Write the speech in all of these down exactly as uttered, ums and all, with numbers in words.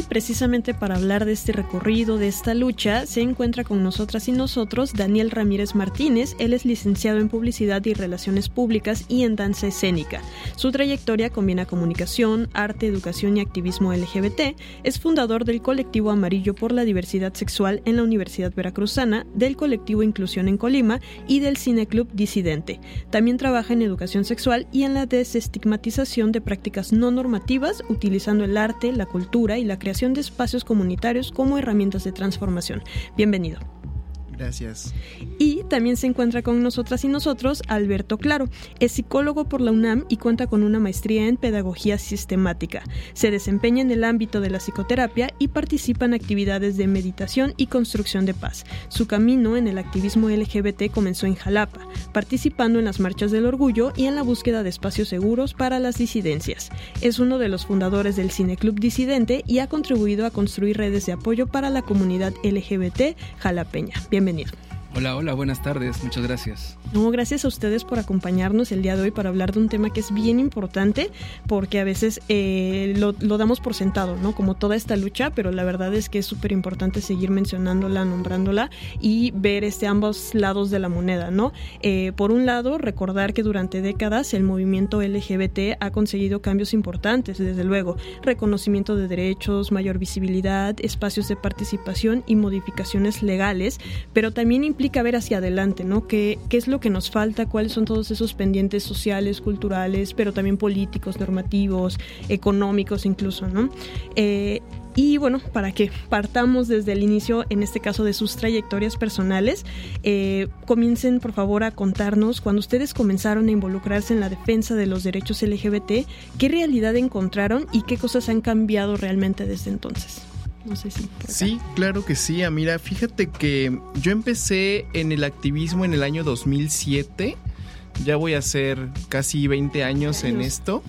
precisamente para hablar de este recorrido, de esta lucha, se encuentra con nosotras y nosotros Daniel Ramírez Martínez. Él es licenciado en Publicidad y Relaciones Públicas y en Danza Escénica. Su trayectoria combina comunicación, arte, educación y activismo L G B T. Es fundador del colectivo Amarillo por la Diversidad Sexual en la Universidad Veracruzana, del colectivo Inclusión en Colima y del Cineclub Disidente. También trabaja en educación sexual y en la desestigmatización de prácticas no normativas, utilizando el arte, la cultura y la creación de espacios comunitarios como herramientas de transformación. Bienvenido. Gracias. Y también se encuentra con nosotras y nosotros Alberto Claro. Es psicólogo por la UNAM y cuenta con una maestría en pedagogía sistemática. Se desempeña en el ámbito de la psicoterapia y participa en actividades de meditación y construcción de paz. Su camino en el activismo L G B T comenzó en Jalapa, participando en las marchas del orgullo y en la búsqueda de espacios seguros para las disidencias. Es uno de los fundadores del Cineclub Disidente y ha contribuido a construir redes de apoyo para la comunidad L G B T jalapeña. Bienvenido. Bienvenido. Hola, hola, buenas tardes, muchas gracias. No, gracias a ustedes por acompañarnos el día de hoy para hablar de un tema que es bien importante, porque a veces eh, lo, lo damos por sentado, ¿no? Como toda esta lucha, pero la verdad es que es súper importante seguir mencionándola, nombrándola y ver este, ambos lados de la moneda, ¿no? Eh, por un lado, recordar que durante décadas el movimiento L G B T ha conseguido cambios importantes, desde luego, reconocimiento de derechos, mayor visibilidad, espacios de participación y modificaciones legales, pero también implica ver hacia adelante, ¿no? ¿Qué, qué es lo que nos falta? ¿Cuáles son todos esos pendientes sociales, culturales, pero también políticos, normativos, económicos incluso, ¿no? Eh, y bueno, para que partamos desde el inicio, en este caso de sus trayectorias personales, eh, comiencen por favor a contarnos, cuando ustedes comenzaron a involucrarse en la defensa de los derechos L G B T, ¿qué realidad encontraron y qué cosas han cambiado realmente desde entonces? No sé si sí, claro que sí, Amira. Fíjate que yo empecé en el activismo en el año dos mil siete. Ya voy a hacer casi veinte años en esto.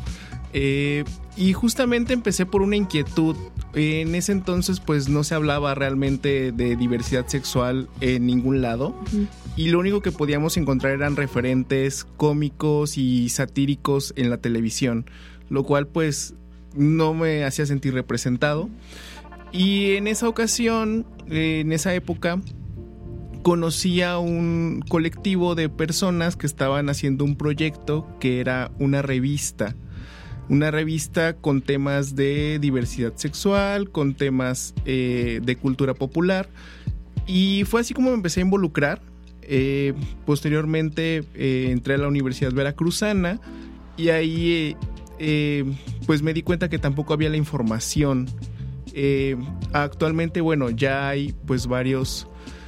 Eh, y justamente empecé por una inquietud. En ese entonces pues no se hablaba realmente de diversidad sexual en ningún lado. Uh-huh. Y lo único que podíamos encontrar eran referentes cómicos y satíricos en la televisión, lo cual pues no me hacía sentir representado. Y en esa ocasión, en esa época, conocí a un colectivo de personas que estaban haciendo un proyecto que era una revista. Una revista con temas de diversidad sexual, con temas eh, de cultura popular. Y fue así como me empecé a involucrar. Eh, posteriormente eh, entré a la Universidad Veracruzana y ahí eh, eh, pues me di cuenta que tampoco había la información. Eh, actualmente, bueno, ya hay pues varios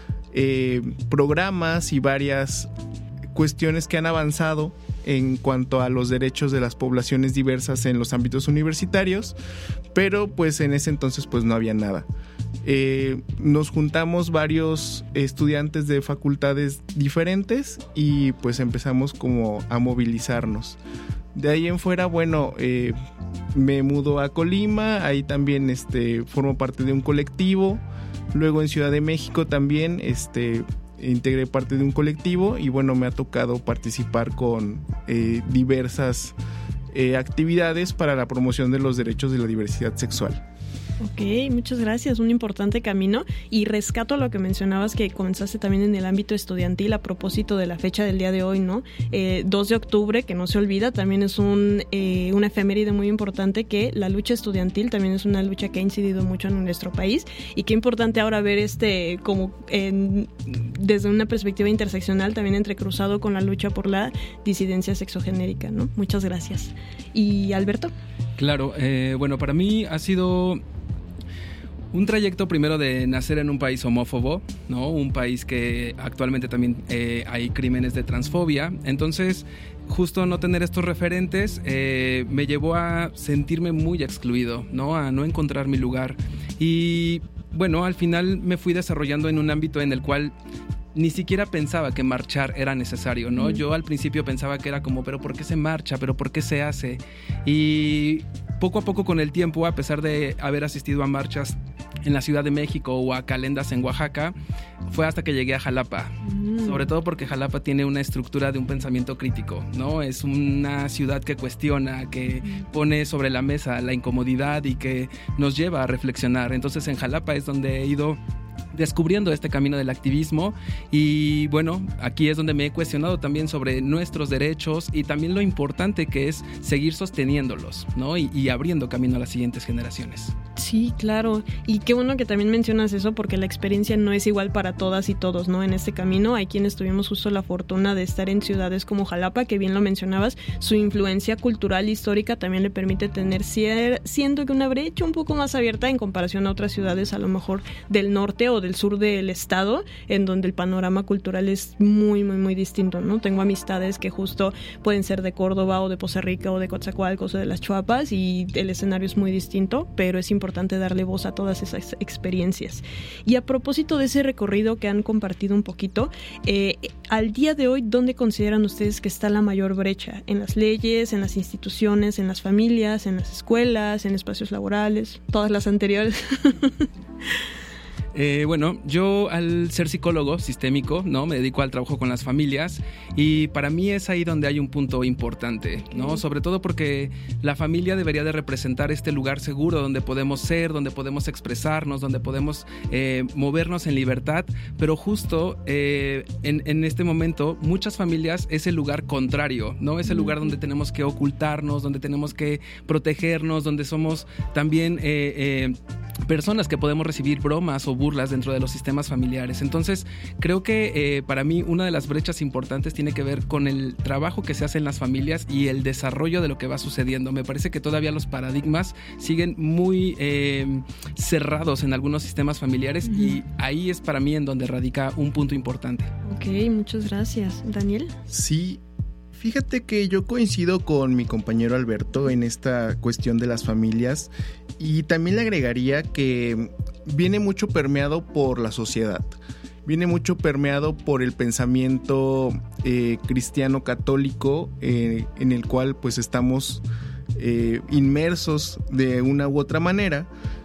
eh, programas y varias cuestiones que han avanzado en cuanto a los derechos de las poblaciones diversas en los ámbitos universitarios, pero pues en ese entonces pues no había nada. Eh, nos juntamos varios estudiantes de facultades diferentes y pues empezamos como a movilizarnos. De ahí en fuera, bueno, eh, me mudo a Colima, ahí también este, formo parte de un colectivo. Luego en Ciudad de México también este, integré parte de un colectivo y bueno, me ha tocado participar con eh, diversas eh, actividades para la promoción de los derechos de la diversidad sexual. Ok, muchas gracias, un importante camino, y rescato lo que mencionabas, que comenzaste también en el ámbito estudiantil a propósito de la fecha del día de hoy, ¿no? Eh, dos de octubre, que no se olvida, también es un eh, una efeméride muy importante, que la lucha estudiantil también es una lucha que ha incidido mucho en nuestro país, y qué importante ahora ver este como en, desde una perspectiva interseccional, también entrecruzado con la lucha por la disidencia sexogenérica, ¿no? Muchas gracias. ¿Y Alberto? Claro, eh, bueno, para mí ha sido un trayecto primero de nacer en un país homófobo, ¿no? Un país que actualmente también eh, hay crímenes de transfobia. Entonces, justo no tener estos referentes eh, me llevó a sentirme muy excluido, ¿no? A no encontrar mi lugar. Y bueno, al final me fui desarrollando en un ámbito en el cual ni siquiera pensaba que marchar era necesario, ¿no? Mm. Yo al principio pensaba que era como, ¿pero por qué se marcha? ¿Pero por qué se hace? Y poco a poco con el tiempo, a pesar de haber asistido a marchas en la Ciudad de México o a calendas en Oaxaca, fue hasta que llegué a Jalapa. Mm. Sobre todo porque Jalapa tiene una estructura de un pensamiento crítico, ¿no? Es una ciudad que cuestiona, que pone sobre la mesa la incomodidad y que nos lleva a reflexionar. Entonces en Jalapa es donde he ido descubriendo este camino del activismo y bueno, aquí es donde me he cuestionado también sobre nuestros derechos y también lo importante que es seguir sosteniéndolos, ¿no? Y, y abriendo camino a las siguientes generaciones. Sí, claro, y qué bueno que también mencionas eso porque la experiencia no es igual para todas y todos, ¿no? En este camino hay quienes tuvimos justo la fortuna de estar en ciudades como Jalapa, que bien lo mencionabas, su influencia cultural e histórica también le permite tener cier- siento que una brecha un poco más abierta en comparación a otras ciudades a lo mejor del norte o del sur del estado, en donde el panorama cultural es muy, muy, muy distinto, ¿no? Tengo amistades que justo pueden ser de Córdoba o de Poza Rica o de Coatzacoalcos o de las Chuapas y el escenario es muy distinto, pero es importante darle voz a todas esas experiencias. Y a propósito de ese recorrido que han compartido un poquito, eh, al día de hoy, ¿dónde consideran ustedes que está la mayor brecha? ¿En las leyes, en las instituciones, en las familias, en las escuelas, en espacios laborales? Todas las anteriores. Eh, bueno, yo al ser psicólogo sistémico, ¿no? Me dedico al trabajo con las familias y para mí es ahí donde hay un punto importante, ¿no? Sobre todo porque la familia debería de representar este lugar seguro donde podemos ser, donde podemos expresarnos, donde podemos eh, movernos en libertad, pero justo eh, en, en este momento muchas familias es el lugar contrario, ¿no? Es el lugar donde tenemos que ocultarnos, donde tenemos que protegernos, donde somos también eh, eh, personas que podemos recibir bromas o burlas dentro de los sistemas familiares. Entonces, creo que eh, para mí una de las brechas importantes tiene que ver con el trabajo que se hace en las familias y el desarrollo de lo que va sucediendo. Me parece que todavía los paradigmas siguen muy eh, cerrados en algunos sistemas familiares uh-huh. y ahí es para mí en donde radica un punto importante. Ok, muchas gracias. ¿Daniel? Sí. Fíjate que yo coincido con mi compañero Alberto en esta cuestión de las familias y también le agregaría que viene mucho permeado por la sociedad, viene mucho permeado por el pensamiento eh, cristiano católico eh, en el cual pues estamos eh, inmersos de una u otra manera.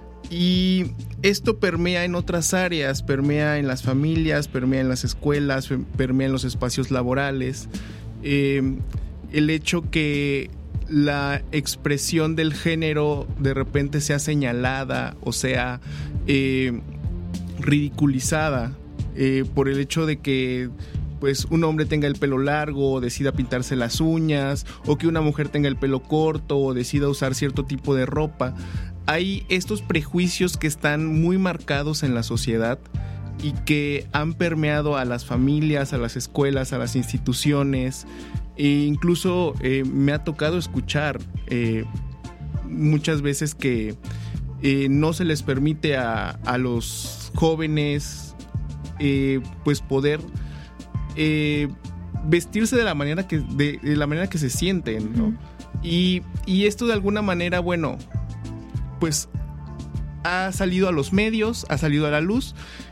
Y esto permea en otras áreas, permea en las familias, permea en las escuelas, permea en los espacios laborales. Eh, el hecho que la expresión del género de repente sea señalada o sea eh, ridiculizada eh, por el hecho de que pues un hombre tenga el pelo largo o decida pintarse las uñas, o que una mujer tenga el pelo corto o decida usar cierto tipo de ropa. Hay estos prejuicios que están muy marcados en la sociedad y que han permeado a las familias, a las escuelas, a las instituciones. E incluso eh, me ha tocado escuchar eh, muchas veces que eh, no se les permite a, a los jóvenes eh, pues poder eh, vestirse de la manera que, de, de la manera que se sienten, ¿no? Uh-huh. Y, y esto de alguna manera, bueno, pues ha salido a los medios, ha salido a la luz.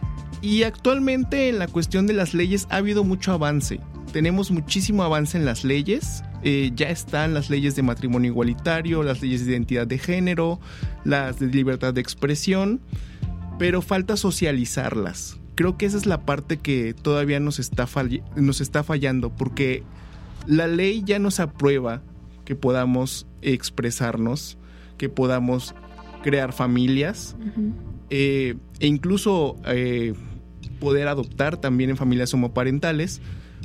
Y actualmente en la cuestión de las leyes ha habido mucho avance. Tenemos muchísimo avance en las leyes. Eh, ya están las leyes de matrimonio igualitario, las leyes de identidad de género, las de libertad de expresión, pero falta socializarlas. Creo que esa es la parte que todavía nos está, fall- nos está fallando, porque la ley ya nos aprueba que podamos expresarnos, que podamos crear familias, uh-huh. eh, e incluso eh, poder adoptar también en familias homoparentales,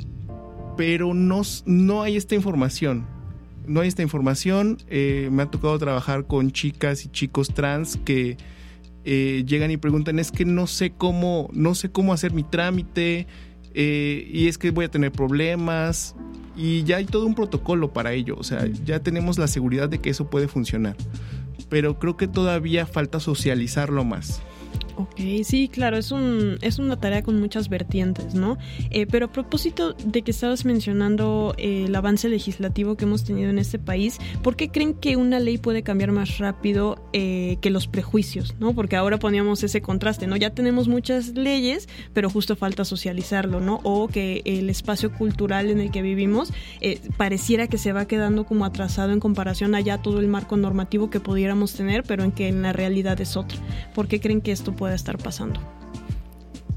pero no, no hay esta información. No hay esta información. Eh, me ha tocado trabajar con chicas y chicos trans que eh, llegan y preguntan, es que no sé cómo, no sé cómo hacer mi trámite, eh, y es que voy a tener problemas, y ya hay todo un protocolo para ello. O sea, ya tenemos la seguridad de que eso puede funcionar, pero creo que todavía falta socializarlo más. Ok, sí, claro, es un es una tarea con muchas vertientes, ¿no? Eh, pero a propósito de que estabas mencionando eh, el avance legislativo que hemos tenido en este país, ¿por qué creen que una ley puede cambiar más rápido eh, que los prejuicios, ¿no? Porque ahora poníamos ese contraste, ¿no? Ya tenemos muchas leyes, pero justo falta socializarlo, ¿no? O que el espacio cultural en el que vivimos eh, pareciera que se va quedando como atrasado en comparación a ya todo el marco normativo que pudiéramos tener, pero en que en la realidad es otra. ¿Por qué creen que esto puede estar pasando?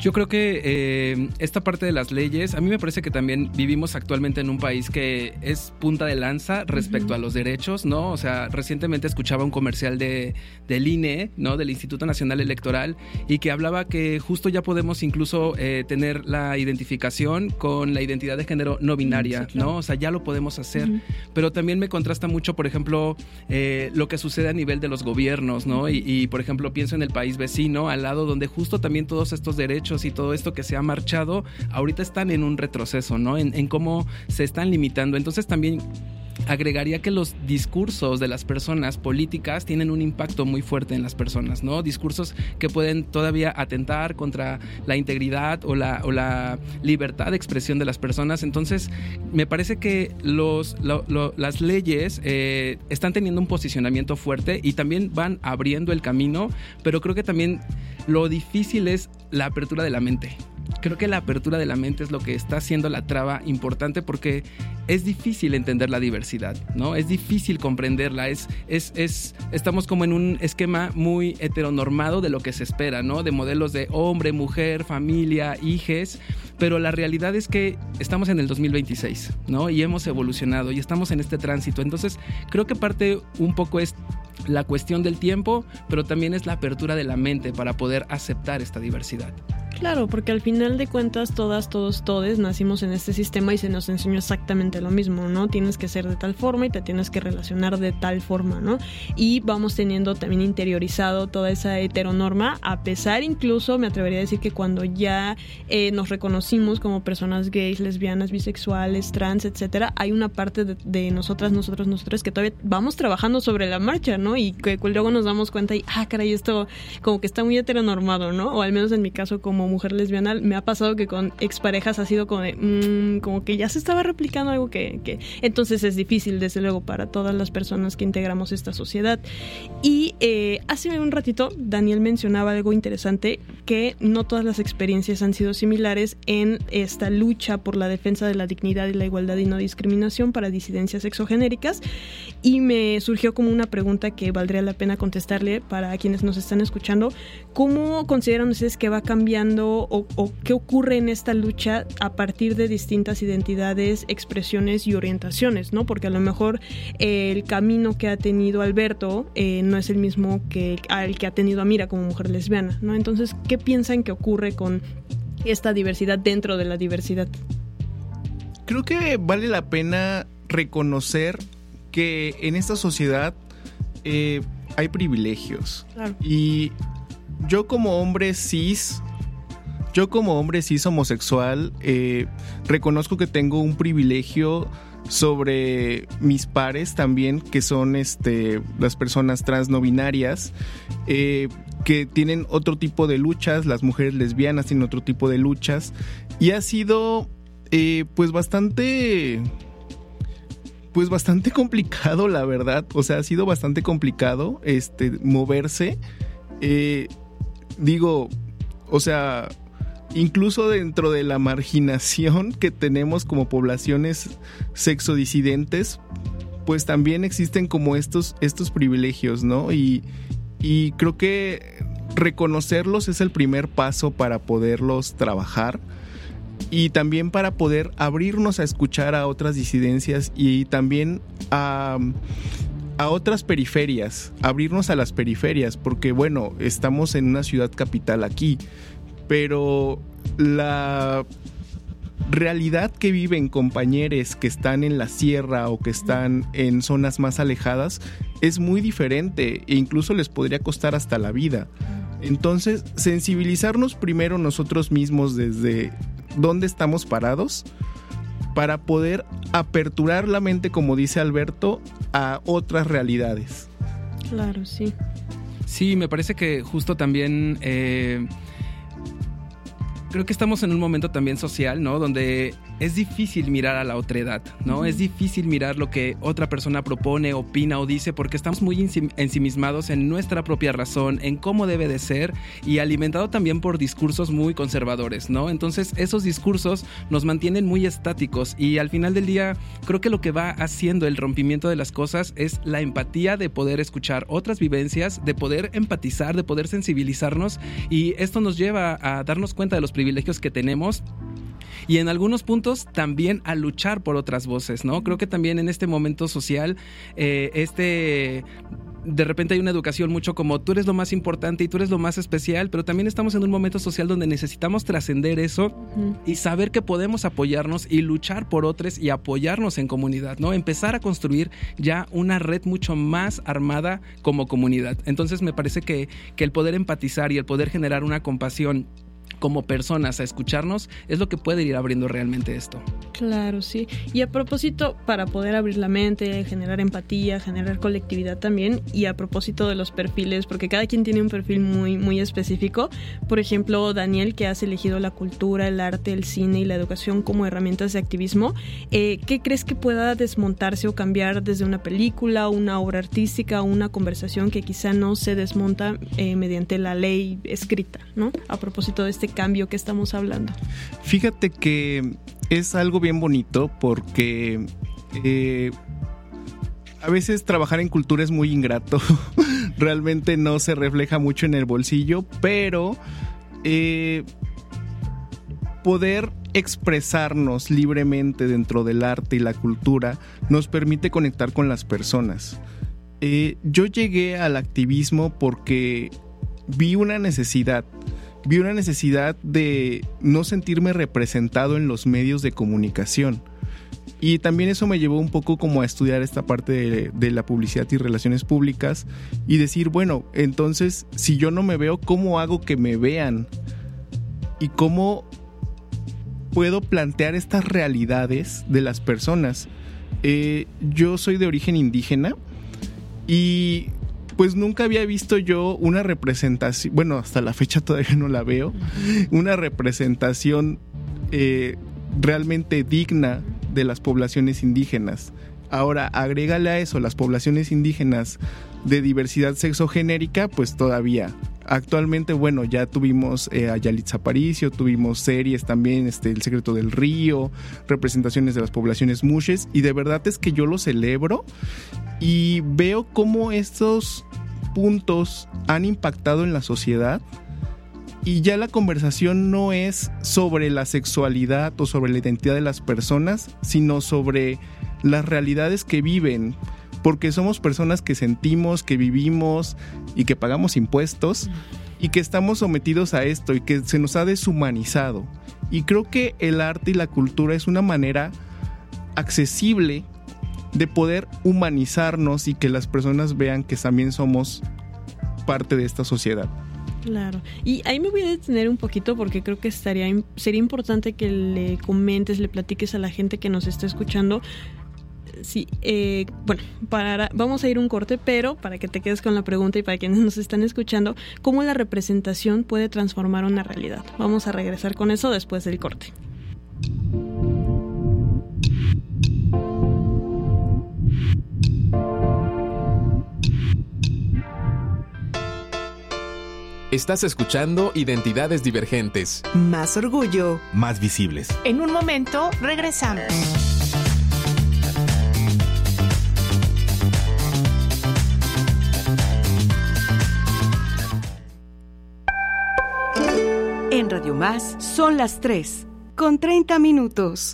Yo creo que eh, esta parte de las leyes, a mí me parece que también vivimos actualmente en un país que es punta de lanza respecto uh-huh. a los derechos, ¿no? O sea, recientemente escuchaba un comercial de, del I N E, ¿no? Del Instituto Nacional Electoral, y que hablaba que justo ya podemos incluso eh, tener la identificación con la identidad de género no binaria, sí, claro. ¿no? O sea, ya lo podemos hacer. Uh-huh. Pero también me contrasta mucho, por ejemplo, eh, lo que sucede a nivel de los gobiernos, ¿no? Y, y, por ejemplo, pienso en el país vecino, al lado, donde justo también todos estos derechos y todo esto que se ha marchado, ahorita están en un retroceso, ¿no? En, en cómo se están limitando. Entonces también agregaría que los discursos de las personas políticas tienen un impacto muy fuerte en las personas, ¿no? Discursos que pueden todavía atentar contra la integridad o la, o la libertad de expresión de las personas. Entonces, me parece que los, lo, lo, las leyes eh, están teniendo un posicionamiento fuerte y también van abriendo el camino, pero creo que también lo difícil es la apertura de la mente. Creo que la apertura de la mente es lo que está haciendo la traba importante, porque es difícil entender la diversidad, ¿no? Es difícil comprenderla, es, es, es, estamos como en un esquema muy heteronormado de lo que se espera, ¿no? De modelos de hombre, mujer, familia, hijes, pero la realidad es que estamos en el dos mil veintiséis, ¿no? Y hemos evolucionado y estamos en este tránsito. Entonces, creo que parte un poco es la cuestión del tiempo, pero también es la apertura de la mente para poder aceptar esta diversidad. Claro, porque al final de cuentas todas, todos, todes nacimos en este sistema y se nos enseñó exactamente lo mismo, ¿no? Tienes que ser de tal forma y te tienes que relacionar de tal forma, ¿no? Y vamos teniendo también interiorizado toda esa heteronorma, a pesar incluso, me atrevería a decir que cuando ya eh, nos reconocimos como personas gays, lesbianas, bisexuales, trans, etcétera, hay una parte de, de nosotras, nosotros, nosotros que todavía vamos trabajando sobre la marcha, ¿no? Y que, que luego nos damos cuenta y, ah, caray, esto como que está muy heteronormado, ¿no? O al menos en mi caso como mujer lesbiana, me ha pasado que con exparejas ha sido como de, mmm, como que ya se estaba replicando algo que, que... Entonces es difícil, desde luego, para todas las personas que integramos esta sociedad. Y eh, hace un ratito Daniel mencionaba algo interesante, que no todas las experiencias han sido similares en esta lucha por la defensa de la dignidad y la igualdad y no discriminación para disidencias sexogenéricas, y me surgió como una pregunta que valdría la pena contestarle para quienes nos están escuchando. ¿Cómo consideran ustedes que va cambiando O, o qué ocurre en esta lucha a partir de distintas identidades, expresiones y orientaciones, ¿no? Porque a lo mejor eh, el camino que ha tenido Alberto eh, no es el mismo que el que ha tenido Amira como mujer lesbiana, ¿no? Entonces, ¿qué piensan que ocurre con esta diversidad dentro de la diversidad? Creo que vale la pena reconocer que en esta sociedad eh, hay privilegios. Claro. Y yo como hombre cis... Yo como hombre cis homosexual eh, reconozco que tengo un privilegio sobre mis pares también, que son este, las personas trans no binarias, eh, que tienen otro tipo de luchas, las mujeres lesbianas tienen otro tipo de luchas, y ha sido eh, pues bastante... Pues bastante complicado, la verdad. O sea, ha sido bastante complicado este, moverse. Eh, digo, o sea... Incluso dentro de la marginación que tenemos como poblaciones sexodisidentes, pues también existen como estos, estos privilegios, ¿no? Y, y creo que reconocerlos es el primer paso para poderlos trabajar y también para poder abrirnos a escuchar a otras disidencias y también a... a otras periferias, abrirnos a las periferias, porque bueno, estamos en una ciudad capital aquí, pero la realidad que viven compañeros que están en la sierra o que están en zonas más alejadas es muy diferente e incluso les podría costar hasta la vida. Entonces, sensibilizarnos primero nosotros mismos desde dónde estamos parados para poder aperturar la mente, como dice Alberto, a otras realidades. Claro, sí. Sí, me parece que justo también... Eh, creo que estamos en un momento también social, ¿no? Donde es difícil mirar a la otredad, ¿no? Uh-huh. Es difícil mirar lo que otra persona propone, opina o dice, porque estamos muy ensimismados en nuestra propia razón, en cómo debe de ser, y alimentado también por discursos muy conservadores, ¿no? Entonces esos discursos nos mantienen muy estáticos, y al final del día creo que lo que va haciendo el rompimiento de las cosas es la empatía de poder escuchar otras vivencias, de poder empatizar, de poder sensibilizarnos, y esto nos lleva a darnos cuenta de los privilegios que tenemos y en algunos puntos también a luchar por otras voces, ¿no? Creo que también en este momento social, eh, este... de repente hay una educación mucho como tú eres lo más importante y tú eres lo más especial, pero también estamos en un momento social donde necesitamos trascender eso uh-huh. y saber que podemos apoyarnos y luchar por otros y apoyarnos en comunidad, ¿no? Empezar a construir ya una red mucho más armada como comunidad. Entonces me parece que, que el poder empatizar y el poder generar una compasión como personas a escucharnos es lo que puede ir abriendo realmente esto. Claro, sí. Y a propósito, para poder abrir la mente, generar empatía, generar colectividad también, y a propósito de los perfiles, porque cada quien tiene un perfil muy, muy específico. Por ejemplo, Daniel, que has elegido la cultura, el arte, el cine y la educación como herramientas de activismo, eh, ¿qué crees que pueda desmontarse o cambiar desde una película, una obra artística o una conversación que quizá no se desmonta eh, mediante la ley escrita, ¿no? A propósito de este cambio que estamos hablando. Fíjate que es algo bien bonito porque eh, a veces trabajar en cultura es muy ingrato. Realmente no se refleja mucho en el bolsillo, pero eh, poder expresarnos libremente dentro del arte y la cultura nos permite conectar con las personas. Eh, yo llegué al activismo porque vi una necesidad. Vi una necesidad de no sentirme representado en los medios de comunicación. Y también eso me llevó un poco como a estudiar esta parte de, de la publicidad y relaciones públicas y decir, bueno, entonces si yo no me veo, ¿cómo hago que me vean? ¿Y cómo puedo plantear estas realidades de las personas? Eh, yo soy de origen indígena y pues nunca había visto yo una representación, bueno, hasta la fecha todavía no la veo, una representación eh, realmente digna de las poblaciones indígenas. Ahora, agrégale a eso las poblaciones indígenas de diversidad sexogenérica, pues todavía. Actualmente, bueno, ya tuvimos eh, a Yalitza Aparicio, tuvimos series también, este, El Secreto del Río, representaciones de las poblaciones mushes, y de verdad es que yo lo celebro y veo cómo estos puntos han impactado en la sociedad. Y ya la conversación no es sobre la sexualidad o sobre la identidad de las personas, sino sobre las realidades que viven, porque somos personas que sentimos, que vivimos y que pagamos impuestos y que estamos sometidos a esto y que se nos ha deshumanizado. Y creo que el arte y la cultura es una manera accesible de poder humanizarnos y que las personas vean que también somos parte de esta sociedad. Claro, y ahí me voy a detener un poquito porque creo que estaría sería importante que le comentes, le platiques a la gente que nos está escuchando. Sí, eh, bueno, para, vamos a ir un corte, pero para que te quedes con la pregunta y para quienes nos están escuchando, ¿cómo la representación puede transformar una realidad? Vamos a regresar con eso después del corte. Estás escuchando Identidades Divergentes. Más orgullo. Más visibles. En un momento, regresamos. En Radio Más son las tres, con treinta minutos.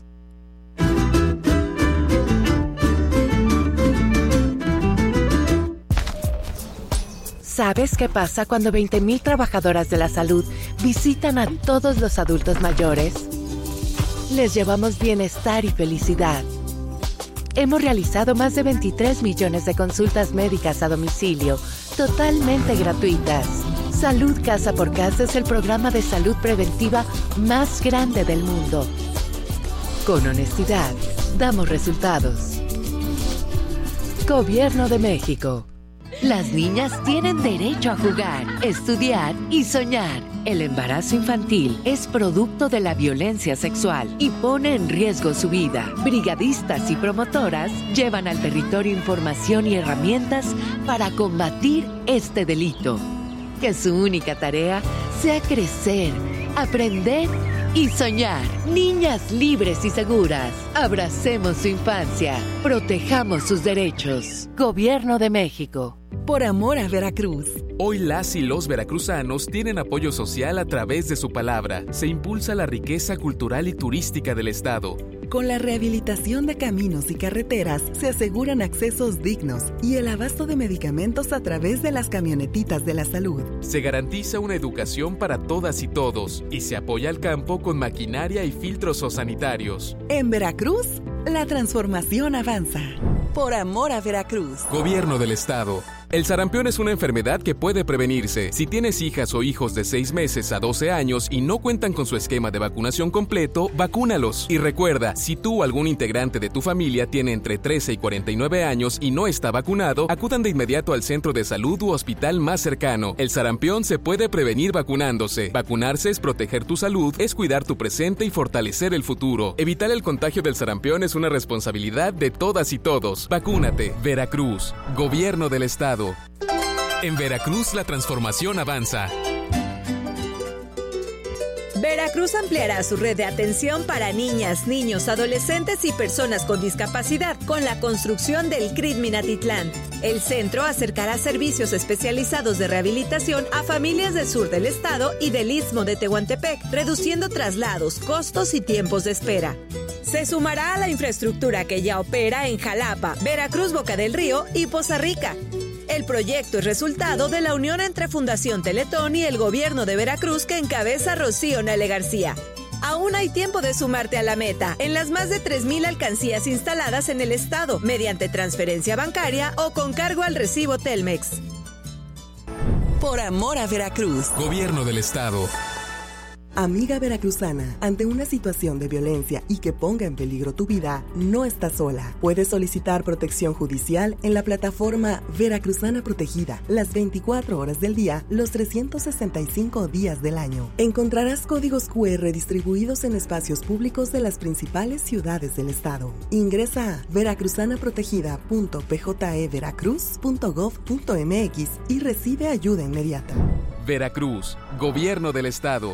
¿Sabes qué pasa cuando veinte mil trabajadoras de la salud visitan a todos los adultos mayores? Les llevamos bienestar y felicidad. Hemos realizado más de veintitrés millones de consultas médicas a domicilio, totalmente gratuitas. Salud Casa por Casa es el programa de salud preventiva más grande del mundo. Con honestidad, damos resultados. Gobierno de México. Las niñas tienen derecho a jugar, estudiar y soñar. El embarazo infantil es producto de la violencia sexual y pone en riesgo su vida. Brigadistas y promotoras llevan al territorio información y herramientas para combatir este delito. Que su única tarea sea crecer, aprender y soñar. Niñas libres y seguras. Abracemos su infancia. Protejamos sus derechos. Gobierno de México. Por amor a Veracruz. Hoy las y los veracruzanos tienen apoyo social a través de su palabra. Se impulsa la riqueza cultural y turística del estado. Con la rehabilitación de caminos y carreteras se aseguran accesos dignos y el abasto de medicamentos a través de las camionetitas de la salud. Se garantiza una educación para todas y todos y se apoya al campo con maquinaria y filtros sanitarios. En Veracruz, la transformación avanza. Por amor a Veracruz. Gobierno del estado. El sarampión es una enfermedad que puede prevenirse. Si tienes hijas o hijos de seis meses a doce años y no cuentan con su esquema de vacunación completo, vacúnalos. Y recuerda, si tú o algún integrante de tu familia tiene entre trece y cuarenta y nueve años y no está vacunado, acudan de inmediato al centro de salud u hospital más cercano. El sarampión se puede prevenir vacunándose. Vacunarse es proteger tu salud, es cuidar tu presente y fortalecer el futuro. Evitar el contagio del sarampión es una responsabilidad de todas y todos. Vacúnate. Veracruz. Gobierno del estado. En Veracruz la transformación avanza. Veracruz ampliará su red de atención para niñas, niños, adolescentes y personas con discapacidad con la construcción del C R I D Minatitlán. El centro acercará servicios especializados de rehabilitación a familias del sur del estado y del Istmo de Tehuantepec, reduciendo traslados, costos y tiempos de espera. Se sumará a la infraestructura que ya opera en Jalapa, Veracruz, Boca del Río y Poza Rica. El proyecto es resultado de la unión entre Fundación Teletón y el gobierno de Veracruz que encabeza Rocío Nale García. Aún hay tiempo de sumarte a la meta en las más de tres mil alcancías instaladas en el estado, mediante transferencia bancaria o con cargo al recibo Telmex. Por amor a Veracruz. Gobierno del estado. Amiga veracruzana, ante una situación de violencia y que ponga en peligro tu vida, no estás sola. Puedes solicitar protección judicial en la plataforma Veracruzana Protegida, las veinticuatro horas del día, los trescientos sesenta y cinco días del año. Encontrarás códigos cu erre distribuidos en espacios públicos de las principales ciudades del estado. Ingresa a veracruzanaprotegida punto p j e veracruz punto gov punto m x y recibe ayuda inmediata. Veracruz, Gobierno del estado.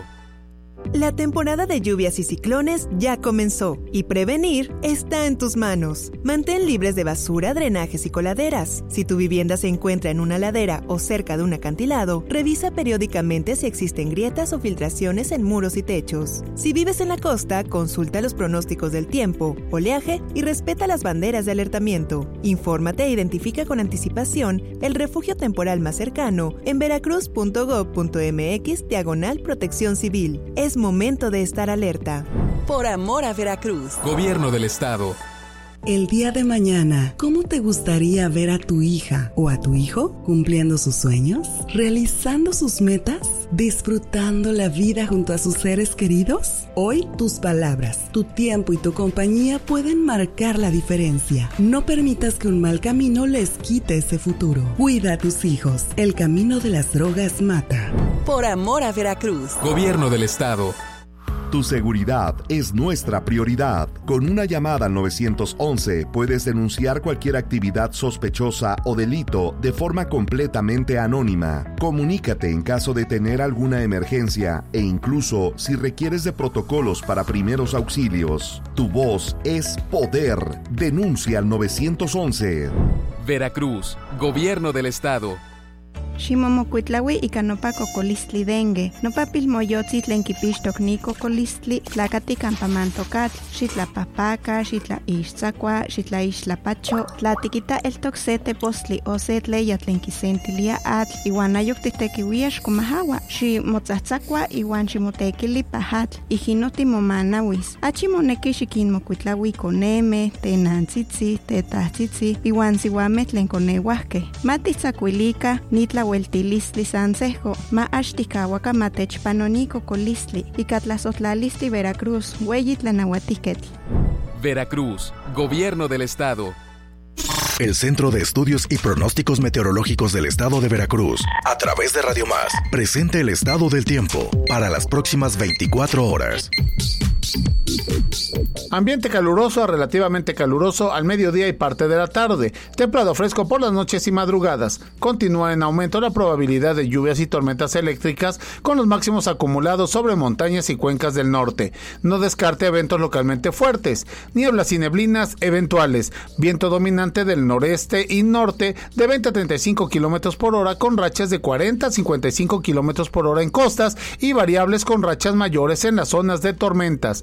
La temporada de lluvias y ciclones ya comenzó y prevenir está en tus manos. Mantén libres de basura, drenajes y coladeras. Si tu vivienda se encuentra en una ladera o cerca de un acantilado, revisa periódicamente si existen grietas o filtraciones en muros y techos. Si vives en la costa, consulta los pronósticos del tiempo, oleaje y respeta las banderas de alertamiento. Infórmate e identifica con anticipación el refugio temporal más cercano en veracruz punto gov punto m x diagonal protección civil. Es momento de estar alerta. Por amor a Veracruz. Gobierno del estado. El día de mañana, ¿cómo te gustaría ver a tu hija o a tu hijo cumpliendo sus sueños, realizando sus metas, disfrutando la vida junto a sus seres queridos? Hoy, tus palabras, tu tiempo y tu compañía pueden marcar la diferencia. No permitas que un mal camino les quite ese futuro. Cuida a tus hijos. El camino de las drogas mata. Por amor a Veracruz. Gobierno del estado. Tu seguridad es nuestra prioridad. Con una llamada al nueve once puedes denunciar cualquier actividad sospechosa o delito de forma completamente anónima. Comunícate en caso de tener alguna emergencia e incluso si requieres de protocolos para primeros auxilios. Tu voz es poder. Denuncia al nueve once. Veracruz, Gobierno del estado. Ximomocuitlaui ika nopa cocolistli dengue, nopa pilmoyotzi tlen kipixtok ni cocolistli tlakati campamantokatl, xitlapahpaka, xitlaixtzakua, xitlaixtlapacho, tlatikita eltok se tepostli o se tleya tlen kisentilia atl, iwan ayok titekiuia xkomahawa, ximotzatzakua iwan ximotekili pahatl, ijino timomanawis. Achi moneki xikinmocuitlaui koneme, tenantzitzi, tetahtzitzi, iwan siuameh tlen koneuahkeh. Matitzakuilika, nitla Hueltilistli Sansejo, ma Ashtikawaka Matechpanonico Colistli, y Catlazotlalisti Veracruz, Hueyitlanauatiketl. Veracruz, Gobierno del estado. El Centro de Estudios y Pronósticos Meteorológicos del Estado de Veracruz, a través de Radio Más, presenta el estado del tiempo para las próximas veinticuatro horas. Ambiente caluroso a relativamente caluroso al mediodía y parte de la tarde. Templado fresco por las noches y madrugadas. Continúa en aumento la probabilidad de lluvias y tormentas eléctricas con los máximos acumulados sobre montañas y cuencas del norte. No descarte eventos localmente fuertes. Nieblas y neblinas eventuales. Viento dominante del noreste y norte de veinte a treinta y cinco kilómetros por hora con rachas de cuarenta a cincuenta y cinco kilómetros por hora en costas y variables con rachas mayores en las zonas de tormentas.